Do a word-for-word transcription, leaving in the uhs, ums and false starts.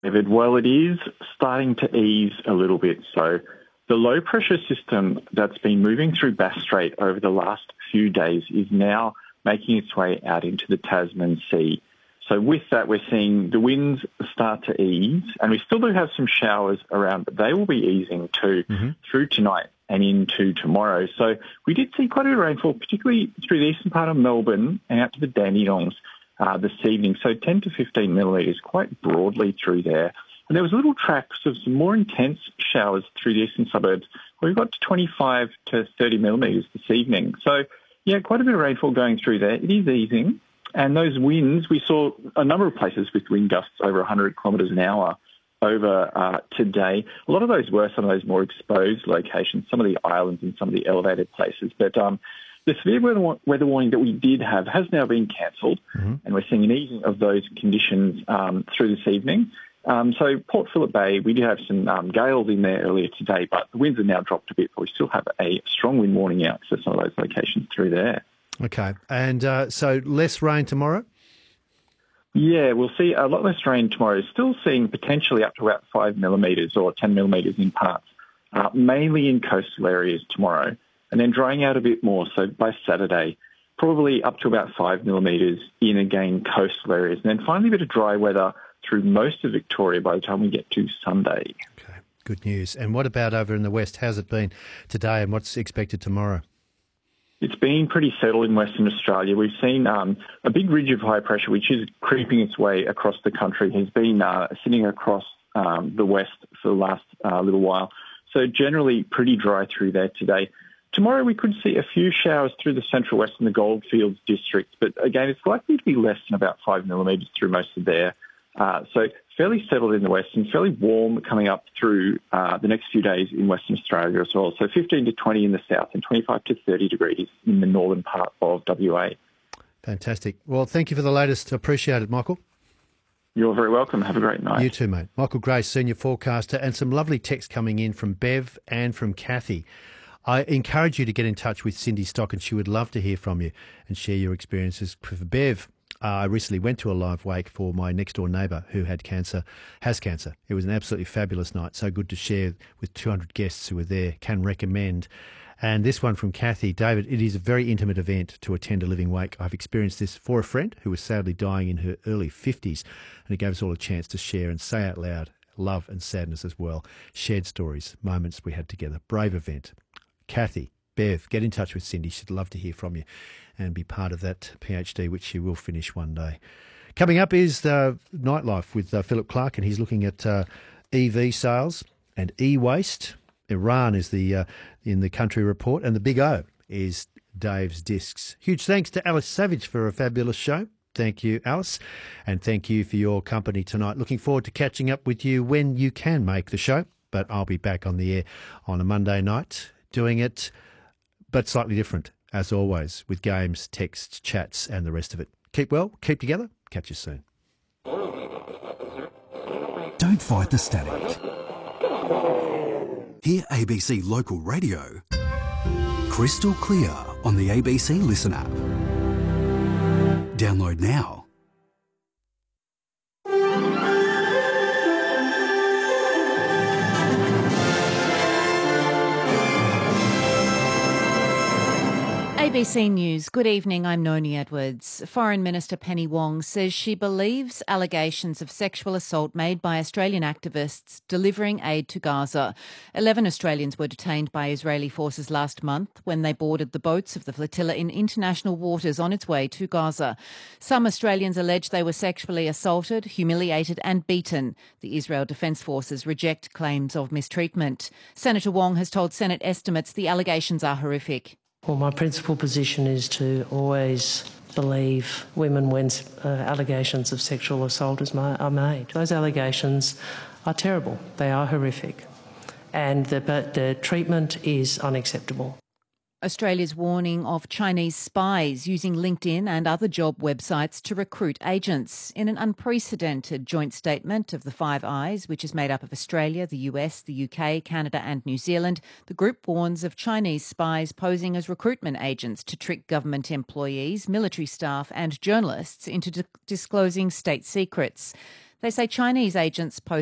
David, well, it is starting to ease a little bit. So the low-pressure system that's been moving through Bass Strait over the last few days is now making its way out into the Tasman Sea. So with that, we're seeing the winds start to ease, and we still do have some showers around, but they will be easing too mm-hmm. through tonight and into tomorrow. So we did see quite a bit of rainfall, particularly through the eastern part of Melbourne and out to the Dandenongs uh, this evening. So ten to fifteen millimetres, quite broadly through there. And there was little tracks of some more intense showers through the eastern suburbs where we got to twenty-five to thirty millimetres this evening. So, yeah, quite a bit of rainfall going through there. It is easing. And those winds, we saw a number of places with wind gusts over one hundred kilometres an hour over uh, today. A lot of those were some of those more exposed locations, some of the islands and some of the elevated places. But um, the severe weather, weather warning that we did have has now been cancelled, mm-hmm. and we're seeing an easing of those conditions um, through this evening. Um, so Port Phillip Bay, we did have some um, gales in there earlier today, but the winds have now dropped a bit, but we still have a strong wind warning out for some of those locations through there. Okay. And uh, so less rain tomorrow? Yeah, we'll see a lot less rain tomorrow. Still seeing potentially up to about five millimetres or ten millimetres in parts, uh, mainly in coastal areas tomorrow, and then drying out a bit more. So by Saturday, probably up to about five millimetres in, again, coastal areas. And then finally a bit of dry weather through most of Victoria by the time we get to Sunday. Okay, good news. And what about over in the west? How's it been today and what's expected tomorrow? It's been pretty settled in Western Australia. We've seen um, a big ridge of high pressure, which is creeping its way across the country, has been uh, sitting across um, the west for the last uh, little while. So generally pretty dry through there today. Tomorrow we could see a few showers through the central west and the Goldfields districts, but again, it's likely to be less than about five millimetres through most of there. Uh, so fairly settled in the west and fairly warm coming up through uh, the next few days in Western Australia as well. So fifteen to twenty in the south and twenty-five to thirty degrees in the northern part of W A. Fantastic. Well, thank you for the latest. Appreciate it, Michael. You're very welcome. Have a great night. You too, mate. Michael Grace, senior forecaster, and some lovely text coming in from Bev and from Kathy. I encourage you to get in touch with Cindy Stock, and she would love to hear from you and share your experiences. For Bev, Uh, I recently went to a live wake for my next-door neighbour who had cancer, has cancer. It was an absolutely fabulous night, so good to share with two hundred guests who were there, can recommend. And this one from Kathy. David, it is a very intimate event to attend a living wake. I've experienced this for a friend who was sadly dying in her early fifties, and it gave us all a chance to share and say out loud love and sadness as well. Shared stories, moments we had together. Brave event. Kathy, Bev, get in touch with Cindy. She'd love to hear from you and be part of that PhD, which she will finish one day. Coming up is uh, Nightlife with uh, Philip Clark, and he's looking at uh, E V sales and e-waste. Iran is the uh, in the country report, and the big O is Dave's Discs. Huge thanks to Alice Savage for a fabulous show. Thank you, Alice, and thank you for your company tonight. Looking forward to catching up with you when you can make the show, but I'll be back on the air on a Monday night doing it, but slightly different, as always, with games, texts, chats, and the rest of it. Keep well, keep together. Catch you soon. Don't fight the static. Hear A B C Local Radio crystal clear on the A B C Listen app. Download now. A B C News. Good evening, I'm Noni Edwards. Foreign Minister Penny Wong says she believes allegations of sexual assault made by Australian activists delivering aid to Gaza. Eleven Australians were detained by Israeli forces last month when they boarded the boats of the flotilla in international waters on its way to Gaza. Some Australians allege they were sexually assaulted, humiliated and beaten. The Israel Defence Forces reject claims of mistreatment. Senator Wong has told Senate estimates the allegations are horrific. Well, my principal position is to always believe women when uh, allegations of sexual assault is ma- are made. Those allegations are terrible. They are horrific. And the, but the treatment is unacceptable. Australia's warning of Chinese spies using LinkedIn and other job websites to recruit agents. In an unprecedented joint statement of the Five Eyes, which is made up of Australia, the U S, the U K, Canada and New Zealand, the group warns of Chinese spies posing as recruitment agents to trick government employees, military staff and journalists into di- disclosing state secrets. They say Chinese agents post